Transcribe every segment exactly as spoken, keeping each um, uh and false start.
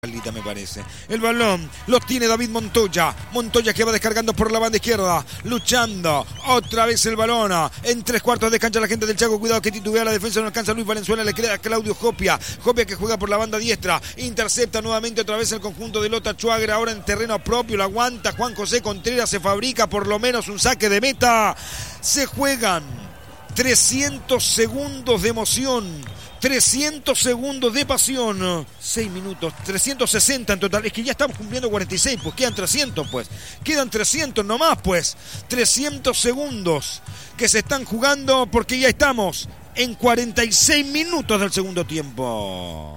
Me parece. El balón lo tiene David Montoya. Montoya que va descargando por la banda izquierda. Luchando. Otra vez el balón. En tres cuartos de cancha la gente del Chaco. Cuidado que titubea la defensa. No alcanza Luis Valenzuela. Le queda a Claudio Jopia. Jopia que juega por la banda diestra. Intercepta nuevamente otra vez el conjunto de Lota Schwager. Ahora en terreno propio. Lo aguanta Juan José Contreras. Se fabrica por lo menos un saque de meta. Se juegan trescientos segundos de emoción. trescientos segundos de pasión, seis minutos, trescientos sesenta en total, es que ya estamos cumpliendo cuarenta y seis, pues quedan trescientos pues, quedan trescientos nomás pues, trescientos segundos que se están jugando porque ya estamos en cuarenta y seis minutos del segundo tiempo.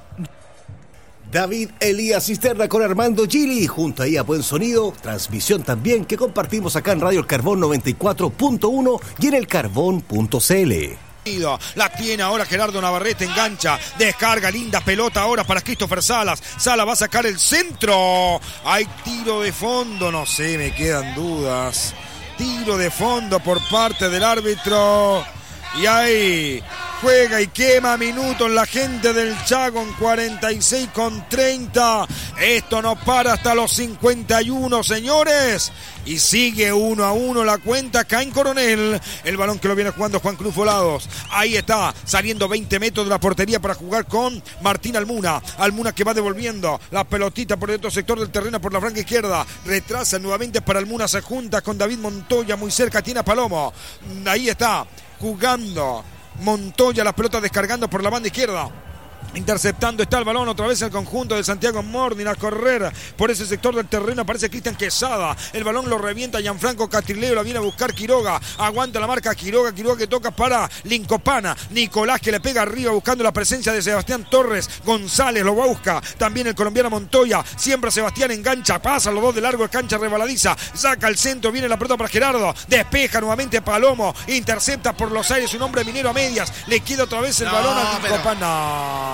David Elías Cisterna con Armando Gili, junto ahí a Buen Sonido, transmisión también que compartimos acá en Radio El Carbón noventa y cuatro punto uno y en el carbón punto c l. La tiene ahora Gerardo Navarrete, engancha, descarga, linda pelota ahora para Christopher Salas. Salas va a sacar el centro. Hay tiro de fondo, no sé, me quedan dudas. Tiro de fondo por parte del árbitro. Y ahí juega y quema minutos la gente del Chaco en cuarenta y seis con treinta. Esto no para hasta los cincuenta y uno, señores. Y sigue uno a uno la cuenta acá en Coronel. El balón que lo viene jugando Juan Cruz Volados. Ahí está, saliendo veinte metros de la portería para jugar con Martín Almuna. Almuna que va devolviendo la pelotita por el otro sector del terreno por la franca izquierda. Retrasa nuevamente para Almuna, se junta con David Montoya muy cerca, tiene a Palomo. Ahí está, jugando Montoya, la pelota descargando por la banda izquierda. Interceptando está el balón, otra vez el conjunto de Santiago Morning a correr por ese sector del terreno. Aparece Cristian Quesada, el balón lo revienta Gianfranco Catrileo, la viene a buscar Quiroga, aguanta la marca Quiroga, Quiroga que toca para Lincopana, Nicolás que le pega arriba buscando la presencia de Sebastián Torres, González lo busca, también el colombiano Montoya, siembra Sebastián, engancha, pasa los dos de largo, cancha rebaladiza, saca el centro, viene la pelota para Gerardo, despeja nuevamente Palomo, intercepta por los aires un hombre minero a medias, le queda otra vez el no, balón a Lincopana.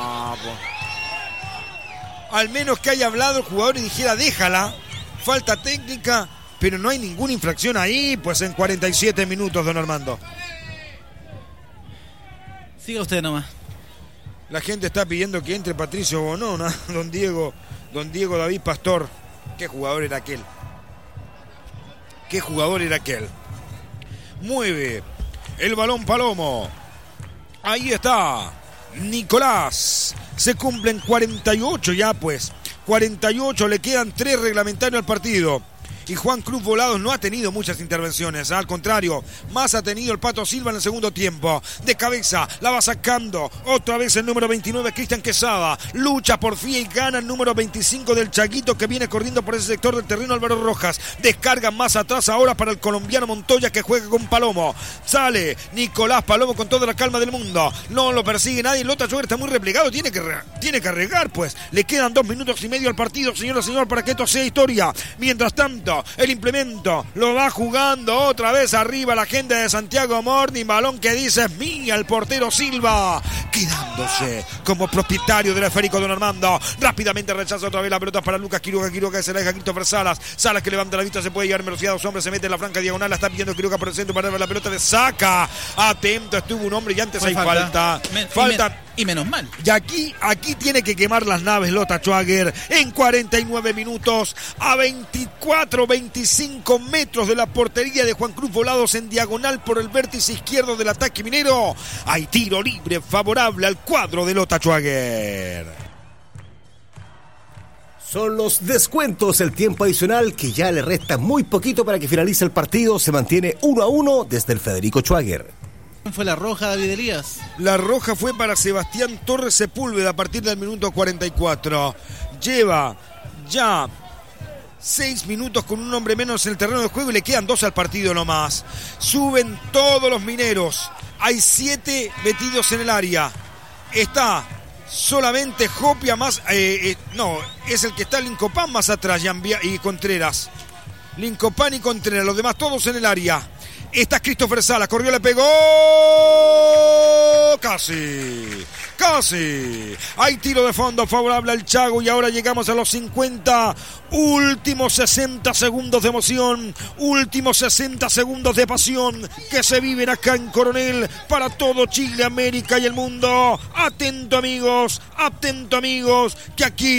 Al menos que haya hablado el jugador y dijera déjala, falta técnica, pero no hay ninguna infracción ahí, pues en cuarenta y siete minutos, don Armando. Siga usted nomás. La gente está pidiendo que entre Patricio Bonona, don Diego, don Diego David Pastor. ¿Qué jugador era aquel? ¿Qué jugador era aquel? Mueve el balón Palomo. Ahí está Nicolás, se cumplen cuarenta y ocho ya pues, cuarenta y ocho, le quedan tres reglamentarios al partido. Y Juan Cruz Volados no ha tenido muchas intervenciones, al contrario, más ha tenido el Pato Silva en el segundo tiempo. De cabeza, la va sacando, otra vez el número veintinueve, Cristian Quesada, lucha por fin y gana el número veinticinco del Chaguito que viene corriendo por ese sector del terreno, Álvaro Rojas. Descarga más atrás ahora para el colombiano Montoya que juega con Palomo. Sale Nicolás Palomo con toda la calma del mundo, no lo persigue nadie, Lota Schwager está muy replegado, tiene que, tiene que arreglar pues. Le quedan dos minutos y medio al partido, señora, señor, para que esto sea historia. Mientras tanto, el implemento lo va jugando otra vez arriba la gente de Santiago Morning, balón que dice es mía, el portero Silva quedándose como propietario del esférico don Armando. Rápidamente rechaza otra vez la pelota para Lucas Quiroga, Quiroga que se la deja a Christopher Salas, Salas que levanta la vista, se puede llevar velocidad, dos hombres, se mete en la franca diagonal, la está pidiendo Quiroga por el centro para ver la pelota de saca, atento, estuvo un hombre y antes hay falta, falta, Men, falta. Y, men, y menos mal. Y aquí, aquí tiene que quemar las naves Lota Schwager en cuarenta y nueve minutos a veinticuatro, veinticinco metros de la portería de Juan Cruz Volados en diagonal por el vértice izquierdo del ataque minero. Hay tiro libre favorable al cuadro de Lota Schwager. Son los descuentos, el tiempo adicional que ya le resta muy poquito para que finalice el partido. Se mantiene uno a uno desde el Federico Schwager. ¿Quién fue la roja, David Elías? La roja fue para Sebastián Torres Sepúlveda a partir del minuto cuarenta y cuatro. Lleva ya seis minutos con un hombre menos en el terreno de juego y le quedan dos al partido nomás. Suben todos los mineros. Hay siete metidos en el área. Está solamente Jopia más... Eh, eh, no, es el que está Lincopán más atrás y Contreras. Lincopán y Contreras, los demás todos en el área. Está Christopher Salas, corrió, le pegó. Casi, casi. Hay tiro de fondo favorable al Chago y ahora llegamos a los cincuenta. Últimos sesenta segundos de emoción. Últimos sesenta segundos de pasión que se viven acá en Coronel para todo Chile, América y el mundo. Atento amigos, atento amigos, que aquí